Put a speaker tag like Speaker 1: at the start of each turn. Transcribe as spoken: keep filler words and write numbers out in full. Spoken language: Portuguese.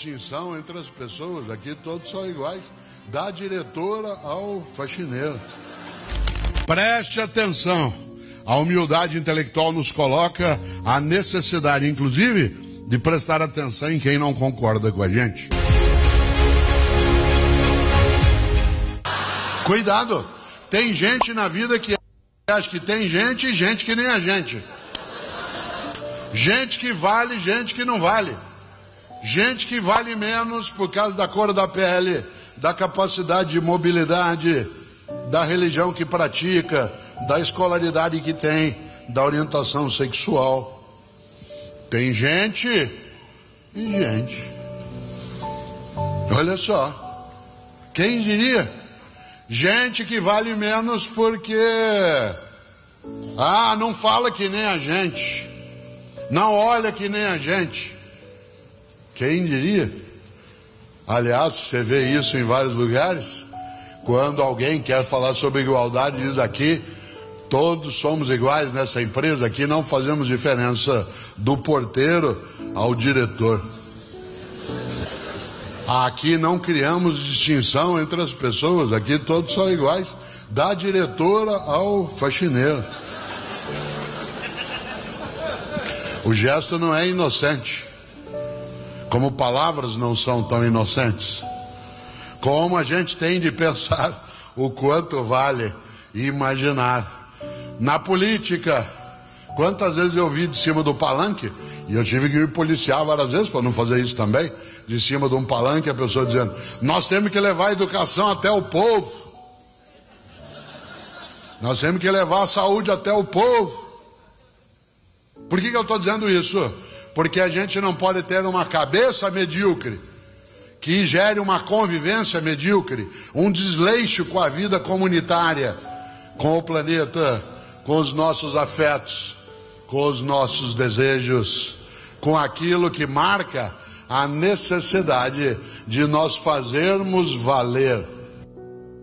Speaker 1: distinção entre as pessoas, aqui todos são iguais, da diretora ao faxineiro. Preste atenção, a humildade intelectual nos coloca a necessidade, inclusive, de prestar atenção em quem não concorda com a gente. Cuidado, tem gente na vida que acha que tem gente e gente que nem a gente. Gente que vale, gente que não vale. Gente que vale menos por causa da cor da pele, da capacidade de mobilidade, da religião que pratica, da escolaridade que tem, da orientação sexual. Tem gente e gente. Olha só, quem diria? Gente que vale menos porque, ah, não fala que nem a gente, não olha que nem a gente. Quem diria? Aliás, você vê isso em vários lugares. Quando alguém quer falar sobre igualdade, diz aqui, todos somos iguais nessa empresa, aqui não fazemos diferença do porteiro ao diretor. Aqui não criamos distinção entre as pessoas, aqui todos são iguais, da diretora ao faxineiro. O gesto não é inocente, como palavras não são tão inocentes. Como a gente tem de pensar o quanto vale e imaginar. Na política, quantas vezes eu vi de cima do palanque, e eu tive que me policiar várias vezes para não fazer isso também, de cima de um palanque, a pessoa dizendo, nós temos que levar a educação até o povo. Nós temos que levar a saúde até o povo. Por que que eu estou dizendo isso? Porque a gente não pode ter uma cabeça medíocre, que gere uma convivência medíocre, um desleixo com a vida comunitária, com o planeta, com os nossos afetos, com os nossos desejos, com aquilo que marca a necessidade de nós fazermos valer